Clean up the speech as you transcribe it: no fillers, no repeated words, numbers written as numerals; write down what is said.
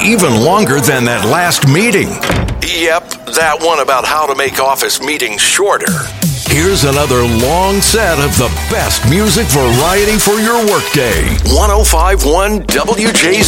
even longer than that last meeting. Yep, that one about how to make office meetings shorter. Here's another long set of the best music variety for your workday. 105.1 WJZ.